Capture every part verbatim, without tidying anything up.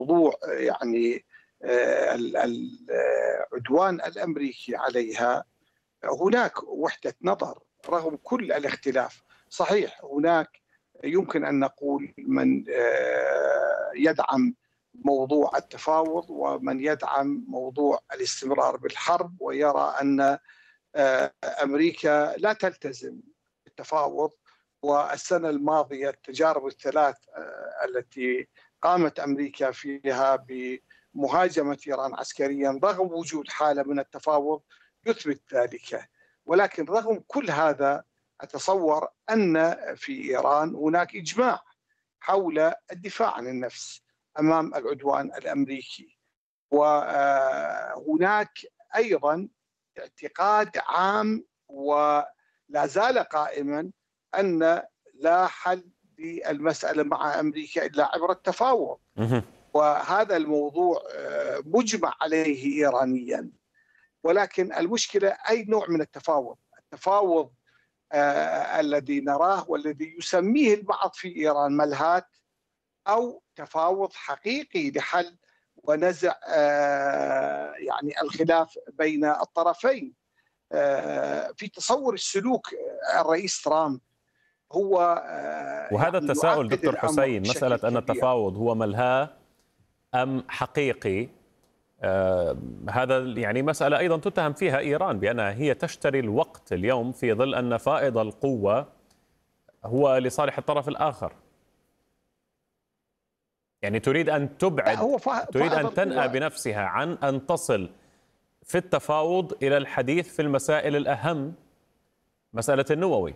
موضوع يعني آه، ال- العدوان الامريكي عليها، هناك وحده نظر رغم كل الاختلاف. صحيح هناك يمكن ان نقول من آه، يدعم موضوع التفاوض ومن يدعم موضوع الاستمرار بالحرب، ويرى ان آه، امريكا لا تلتزم بالتفاوض. والسنه الماضيه التجارب الثلاث آه، التي قامت امريكا فيها بمهاجمه ايران عسكريا رغم وجود حاله من التفاوض يثبت ذلك. ولكن رغم كل هذا اتصور ان في ايران هناك اجماع حول الدفاع عن النفس امام العدوان الامريكي. وهناك ايضا اعتقاد عام ولا زال قائما ان لا حل للمساله مع امريكا الا عبر التفاوض. مهم. وهذا الموضوع آه، مجمع عليه ايرانيا. ولكن المشكله اي نوع من التفاوض، التفاوض آه، الذي نراه والذي يسميه البعض في ايران ملهات، او تفاوض حقيقي لحل ونزع آه، يعني الخلاف بين الطرفين. آه، في تصور السلوك الرئيس ترامب هو آه، وهذا يعني التساؤل يعقد دكتور الامر حسين، مسألة بشكل أن كبير. التفاوض هو ملهى أم حقيقي، آه هذا يعني مسألة أيضا تتهم فيها إيران بأنها هي تشتري الوقت اليوم في ظل أن فائض القوة هو لصالح الطرف الآخر. يعني تريد أن لا، تبعد، هو فا- تريد فائض أن تنأى القوى. بنفسها عن أن تصل في التفاوض إلى الحديث في المسائل الأهم، مسألة النووي.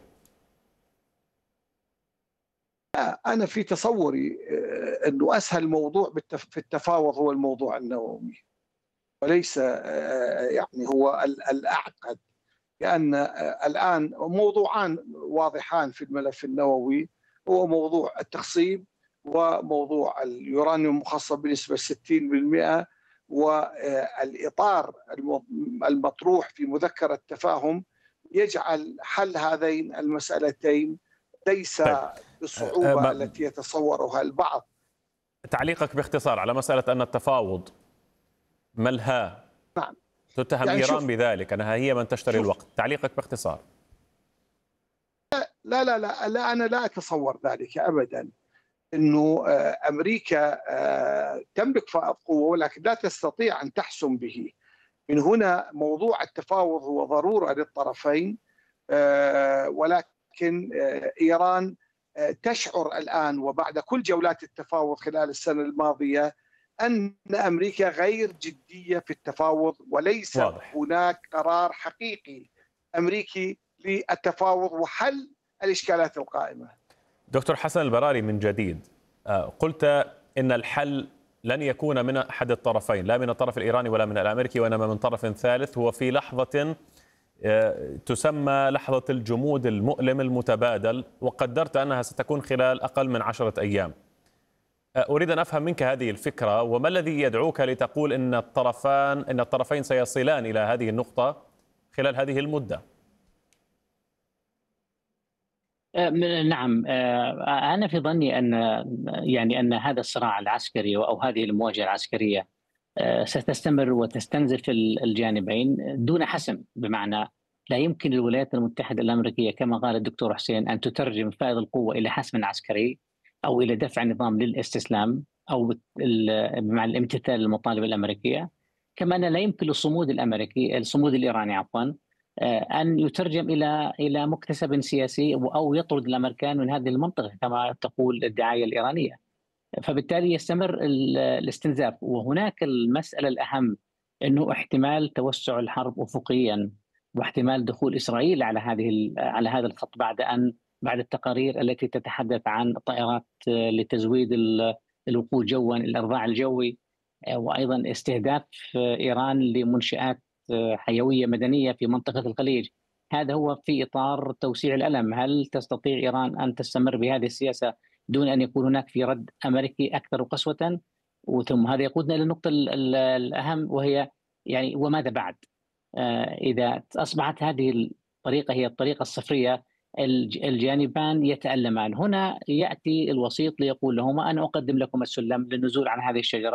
انا في تصوري آه، انه اسهل موضوع بالتف- في التفاوض هو الموضوع النووي، وليس آه، يعني هو ال- الاعقد. لأن الآن موضوعان واضحان في الملف النووي، هو موضوع التخصيب وموضوع اليورانيوم المخصب بنسبة ستين بالمئة. والإطار المطروح في مذكرة التفاهم يجعل حل هذين المسألتين ليس طيب، آه، بالصعوبة آه، التي يتصورها البعض. تعليقك باختصار على مسألة أن التفاوض ملهى، نعم. تتهم يعني إيران شوف بذلك أنها هي من تشتري شوف الوقت. تعليقك باختصار. لا لا لا لا، أنا لا أتصور ذلك أبدا. انه آه، امريكا آه، تملك فائض قوه ولكن لا تستطيع ان تحسم به. من هنا موضوع التفاوض هو ضروره للطرفين. آه، ولكن آه، ايران آه، تشعر الان وبعد كل جولات التفاوض خلال السنه الماضيه ان امريكا غير جديه في التفاوض، وليس واضح. هناك قرار حقيقي امريكي للتفاوض وحل الاشكالات القائمه. دكتور حسن البراري من جديد، آه، قلت إن الحل لن يكون من أحد الطرفين، لا من الطرف الإيراني ولا من الأمريكي، وإنما من طرف ثالث، هو في لحظة آه، تسمى لحظة الجمود المؤلم المتبادل، وقدرت أنها ستكون خلال أقل من عشرة أيام. آه، أريد أن أفهم منك هذه الفكرة، وما الذي يدعوك لتقول إن الطرفان إن الطرفين سيصلان إلى هذه النقطة خلال هذه المدة؟ آه، نعم. آه، أنا في ظني أن يعني أن هذا الصراع العسكري أو هذه المواجهة العسكرية آه، ستستمر وتستنزف الجانبين دون حسم. بمعنى لا يمكن للولايات المتحدة الأمريكية كما قال الدكتور حسين أن تترجم فائض القوة إلى حسم عسكري أو إلى دفع نظام للاستسلام أو مع الامتثال للمطالب الأمريكية. كما أن لا يمكن للصمود الأمريكي الصمود الإيراني عفوا آه، أن يترجم إلى إلى مكتسب سياسي أو يطرد الأمريكان من هذه المنطقة كما تقول الدعاية الإيرانية. فبالتالي يستمر الاستنزاف. وهناك المسألة الأهم أنه احتمال توسع الحرب أفقيا واحتمال دخول إسرائيل على هذه على هذا الخط بعد أن بعد التقارير التي تتحدث عن طائرات لتزويد الوقود جوا، الإرضاع الجوي، وأيضا استهداف إيران لمنشآت حيوية مدنية في منطقة الخليج. هذا هو في إطار توسيع الألم. هل تستطيع إيران أن تستمر بهذه السياسة دون أن يكون هناك في رد أمريكي أكثر قسوة؟ وثم هذا يقودنا إلى النقطة الأهم، وهي يعني وماذا بعد؟ آه، إذا أصبحت هذه الطريقة هي الطريقة الصفرية، الجانبان يتألمان. هنا يأتي الوسيط ليقول لهما أنا أقدم لكم السلم للنزول عن هذه الشجرة.